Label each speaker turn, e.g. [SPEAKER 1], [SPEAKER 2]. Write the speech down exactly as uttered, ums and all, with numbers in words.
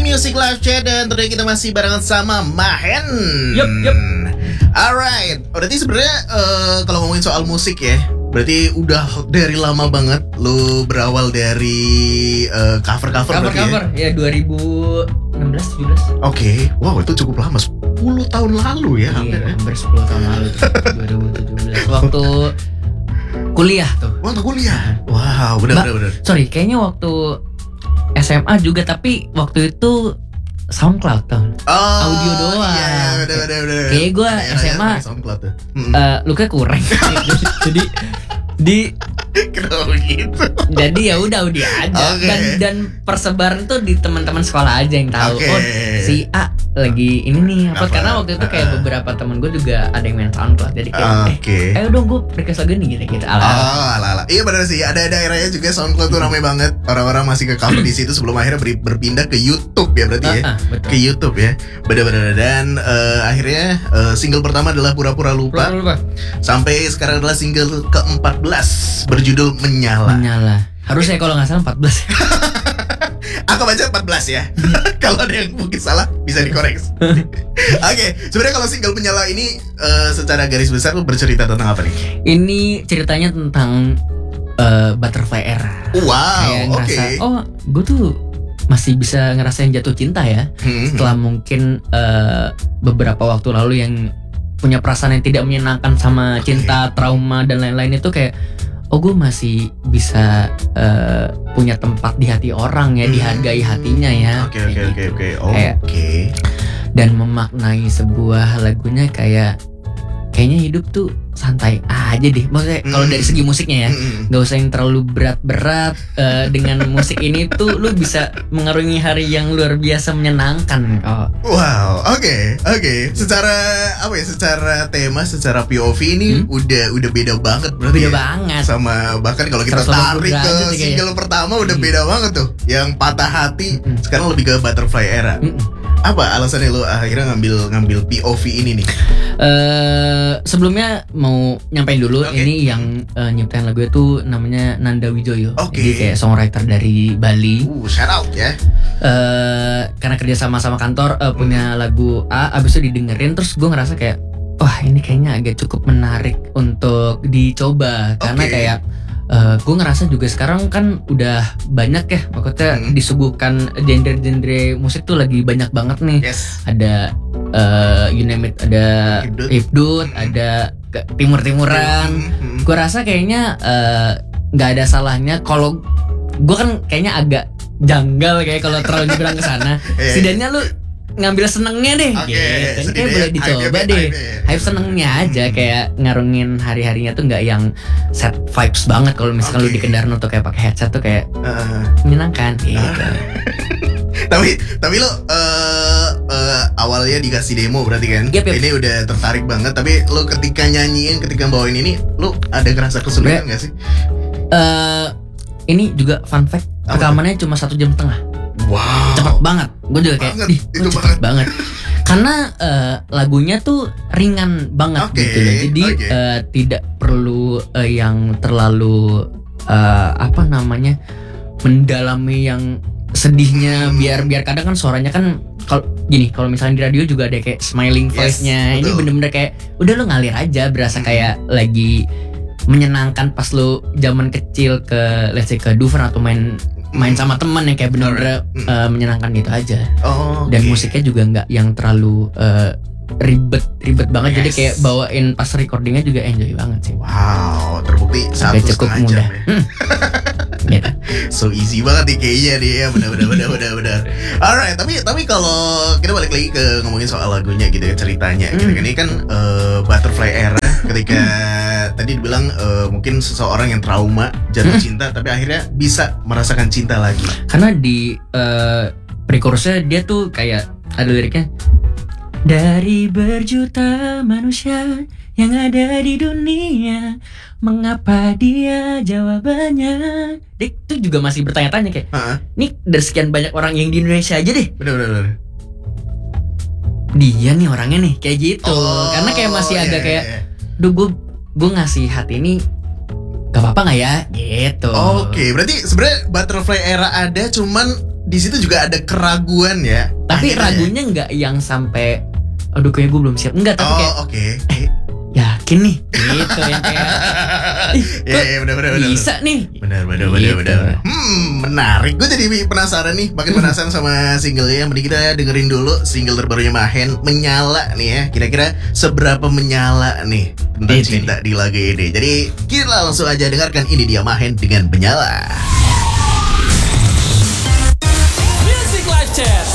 [SPEAKER 1] Music Live Chat dan tentunya kita masih barengan sama Mahen.
[SPEAKER 2] Yup, yup.
[SPEAKER 1] Alright, berarti sebenarnya uh, kalau ngomongin soal musik ya, berarti udah dari lama banget lu berawal dari uh, cover-cover berarti
[SPEAKER 2] Cover-cover ya, dua ribu enam belas tujuh belas.
[SPEAKER 1] Oke, okay. Wow itu cukup lama, sepuluh tahun lalu ya.
[SPEAKER 2] Iya, hampir sepuluh tahun lalu tuh, dua ribu tujuh belas. Waktu kuliah tuh.
[SPEAKER 1] Waktu kuliah. Wow, benar-benar.
[SPEAKER 2] Sorry, kayaknya waktu S M A juga, tapi waktu itu SoundCloud tuh.
[SPEAKER 1] Oh,
[SPEAKER 2] audio doang.
[SPEAKER 1] Iya, iya, bener, bener, bener.
[SPEAKER 2] Kayak gue S M A
[SPEAKER 1] SoundCloud tuh.
[SPEAKER 2] Uh, luka kurang. Jadi di
[SPEAKER 1] kenapa gitu?
[SPEAKER 2] Jadi ya udah udah aja.
[SPEAKER 1] Okay.
[SPEAKER 2] Dan dan persebaran tuh di teman-teman sekolah aja yang tahu.
[SPEAKER 1] Okay.
[SPEAKER 2] Oh, si A lagi ini nih apa?
[SPEAKER 1] Apa?
[SPEAKER 2] Karena waktu itu kayak
[SPEAKER 1] Uh-uh.
[SPEAKER 2] beberapa teman gue juga ada yang main SoundCloud. Jadi kayak
[SPEAKER 1] okay.
[SPEAKER 2] eh, ayo dong gue request lagu nih gitu-gitu.
[SPEAKER 1] Oh, ala-ala. Iya benar sih. Ada daerahnya juga SoundCloud tuh ramai banget. Orang-orang masih ke cover di situ sebelum akhirnya ber- berpindah ke YouTube ya berarti ya.
[SPEAKER 2] Uh-uh, betul.
[SPEAKER 1] Ke YouTube ya. Benar-benar. Dan uh, akhirnya uh, single pertama adalah Pura-Pura Lupa.
[SPEAKER 2] Lupa.
[SPEAKER 1] Sampai sekarang adalah single keempat belas berjudul Menyala.
[SPEAKER 2] Menyala. Harusnya kalau nggak salah empat belas.
[SPEAKER 1] Aku baca empat belas ya. Kalau ada yang mungkin salah bisa dikoreksi. Oke, okay. Sebenarnya kalau single Menyala ini uh, secara garis besar tuh bercerita tentang apa nih?
[SPEAKER 2] Ini ceritanya tentang uh, Butterfly Era.
[SPEAKER 1] Wow,
[SPEAKER 2] Kayak
[SPEAKER 1] oke.
[SPEAKER 2] ngerasa, oh gue tuh masih bisa ngerasain jatuh cinta ya.
[SPEAKER 1] Hmm.
[SPEAKER 2] Setelah mungkin uh, beberapa waktu lalu yang punya perasaan yang tidak menyenangkan sama
[SPEAKER 1] Okay.
[SPEAKER 2] cinta, trauma dan lain-lain itu kayak, oh gue masih bisa uh, punya tempat di hati orang ya,
[SPEAKER 1] Hmm.
[SPEAKER 2] dihargai hatinya ya.
[SPEAKER 1] Oke oke oke oke. Oke.
[SPEAKER 2] Dan memaknai sebuah lagunya kayak kayaknya hidup tuh santai aja deh. Maksudnya kalau
[SPEAKER 1] Hmm.
[SPEAKER 2] dari segi musiknya ya,
[SPEAKER 1] Mm-mm.
[SPEAKER 2] nggak usah yang terlalu berat-berat. uh, Dengan musik ini tuh lu bisa mengarungi hari yang luar biasa menyenangkan. Oh,
[SPEAKER 1] Wow, oke, oke. Secara apa ya? Secara tema, secara P O V ini
[SPEAKER 2] Hmm?
[SPEAKER 1] udah udah beda banget berarti.
[SPEAKER 2] beda
[SPEAKER 1] ya?
[SPEAKER 2] banget.
[SPEAKER 1] Sama bahkan kalau kita
[SPEAKER 2] seratus delapan puluh
[SPEAKER 1] tarik ke
[SPEAKER 2] derajat nih kayaknya.
[SPEAKER 1] single pertama udah
[SPEAKER 2] Iya.
[SPEAKER 1] beda banget tuh. Yang Patah Hati
[SPEAKER 2] Mm-mm.
[SPEAKER 1] sekarang lebih ke Butterfly Era.
[SPEAKER 2] Mm-mm.
[SPEAKER 1] Apa alasannya lo akhirnya ngambil ngambil P O V ini nih?
[SPEAKER 2] Eh, sebelumnya mau nyampein dulu,
[SPEAKER 1] Oke.
[SPEAKER 2] ini yang uh, nyiptain lagu itu namanya Nanda Wijoyo.
[SPEAKER 1] Oke.
[SPEAKER 2] Jadi kayak songwriter dari Bali.
[SPEAKER 1] Uh, shout out ya.
[SPEAKER 2] Eh, karena kerja sama sama kantor uh, punya lagu A, abis itu didengerin terus gue ngerasa kayak wah ini kayaknya agak cukup menarik untuk dicoba. Karena
[SPEAKER 1] Oke.
[SPEAKER 2] kayak uh, gue ngerasa juga sekarang kan udah banyak ya, maksudnya
[SPEAKER 1] Hmm.
[SPEAKER 2] disuguhkan genre-genre musik tuh lagi banyak banget nih.
[SPEAKER 1] Yes.
[SPEAKER 2] Ada uh, you name it, ada
[SPEAKER 1] Hipdut.
[SPEAKER 2] Hipdut,
[SPEAKER 1] Hmm.
[SPEAKER 2] ada ke- timur-timuran.
[SPEAKER 1] Hmm.
[SPEAKER 2] Gue rasa kayaknya eh, nggak ada salahnya kalau gue kan kayaknya agak janggal kayak kalau terlalu dibilang ke sana.
[SPEAKER 1] Iya,
[SPEAKER 2] Setidaknya lu ngambil senengnya deh,
[SPEAKER 1] Oke,
[SPEAKER 2] gitu. Ini
[SPEAKER 1] setidaknya
[SPEAKER 2] kayak boleh dicoba
[SPEAKER 1] hype-nya,
[SPEAKER 2] deh.
[SPEAKER 1] hype-nya.
[SPEAKER 2] Hype senengnya aja,
[SPEAKER 1] Hmm.
[SPEAKER 2] kayak ngarungin hari-harinya tuh nggak yang set vibes banget. Kalau misalkan lu
[SPEAKER 1] Oke.
[SPEAKER 2] di kendaraan atau kayak pakai headset tuh kayak
[SPEAKER 1] Uh,
[SPEAKER 2] menyenangkan, gitu.
[SPEAKER 1] tapi tapi lo uh, uh, awalnya dikasih demo berarti kan?
[SPEAKER 2] Yep, yep.
[SPEAKER 1] Ini udah tertarik banget. Tapi lo ketika nyanyiin, ketika bawain ini, lo ada ngerasa kesulitan nggak sih?
[SPEAKER 2] Eh, ini juga fun fact,
[SPEAKER 1] Apa
[SPEAKER 2] rekamannya cuma satu jam setengah.
[SPEAKER 1] Wow.
[SPEAKER 2] Cepet banget. Gue juga kayak,
[SPEAKER 1] Banget,
[SPEAKER 2] ih,
[SPEAKER 1] itu
[SPEAKER 2] cepet
[SPEAKER 1] banget.
[SPEAKER 2] banget. Karena eh, lagunya tuh ringan banget
[SPEAKER 1] Oke,
[SPEAKER 2] gitu loh. Jadi
[SPEAKER 1] oke.
[SPEAKER 2] eh, tidak perlu eh, yang terlalu eh, apa namanya mendalami yang sedihnya.
[SPEAKER 1] Hmm.
[SPEAKER 2] Biar biar kadang kan suaranya kan kalau gini, kalau misalnya di radio juga ada kayak smiling
[SPEAKER 1] Yes,
[SPEAKER 2] voice-nya. Ini
[SPEAKER 1] betul.
[SPEAKER 2] bener-bener kayak udah lo ngalir aja, berasa
[SPEAKER 1] Hmm.
[SPEAKER 2] kayak lagi menyenangkan pas lo zaman kecil ke let's say ke Dufan atau main main sama teman yang kayak bener-bener
[SPEAKER 1] Alright. Hmm.
[SPEAKER 2] eh, menyenangkan gitu aja.
[SPEAKER 1] Oh,
[SPEAKER 2] Dan
[SPEAKER 1] oke.
[SPEAKER 2] musiknya juga nggak yang terlalu eh, ribet ribet banget. Jadi
[SPEAKER 1] Yes.
[SPEAKER 2] kayak bawain pas recordingnya juga enjoy banget sih.
[SPEAKER 1] Wow, terbukti satu
[SPEAKER 2] Sampai cukup
[SPEAKER 1] setengah jam
[SPEAKER 2] mudah.
[SPEAKER 1] ya.
[SPEAKER 2] Hmm. Gitu.
[SPEAKER 1] So easy banget nih kayaknya nih ya, benar-benar benar-benar benar. Alright, tapi tapi kalau kita balik lagi ke ngomongin soal lagunya gitu ya, ceritanya gitu
[SPEAKER 2] Hmm.
[SPEAKER 1] kan. Ini kan eh, Butterfly Era ketika tadi dibilang eh, mungkin seseorang yang trauma jatuh
[SPEAKER 2] Hmm.
[SPEAKER 1] cinta tapi akhirnya bisa merasakan cinta lagi.
[SPEAKER 2] Karena di eh, pre-chorusnya dia tuh kayak ada liriknya, dari berjuta manusia yang ada di dunia, mengapa dia jawabannya? Dia tuh juga masih bertanya-tanya kayak,
[SPEAKER 1] Heeh.
[SPEAKER 2] nih dari sekian banyak orang yang di Indonesia aja deh,
[SPEAKER 1] Benar-benar. benar.
[SPEAKER 2] dia nih orangnya nih kayak gitu. Karena kayak masih
[SPEAKER 1] iya,
[SPEAKER 2] agak
[SPEAKER 1] iya,
[SPEAKER 2] kayak,
[SPEAKER 1] iya.
[SPEAKER 2] duh gue gue ngasih hati ini gak apa-apa nggak ya gitu.
[SPEAKER 1] Oke, berarti sebenarnya Butterfly Era ada, cuman di situ juga ada keraguan ya.
[SPEAKER 2] Tapi
[SPEAKER 1] Akhirnya.
[SPEAKER 2] ragunya nggak yang sampai aduh kayaknya gue belum siap. Enggak, tapi kayak
[SPEAKER 1] Oh, oke.
[SPEAKER 2] yakin nih gitu yang kayak ih,
[SPEAKER 1] Ya,
[SPEAKER 2] kok
[SPEAKER 1] ya, benar benar benar.
[SPEAKER 2] bisa nih.
[SPEAKER 1] Benar benar
[SPEAKER 2] Gitu.
[SPEAKER 1] benar benar. Hmm, menarik. Gue jadi penasaran nih, makin penasaran sama singlenya. Mending kita dengerin dulu single terbarunya Mahen, Menyala nih ya. Kira-kira seberapa menyala nih tentang
[SPEAKER 2] Itu
[SPEAKER 1] cinta di lagu ini. Jadi kita langsung aja dengarkan, ini dia Mahen dengan Menyala.
[SPEAKER 3] Music Live Chat.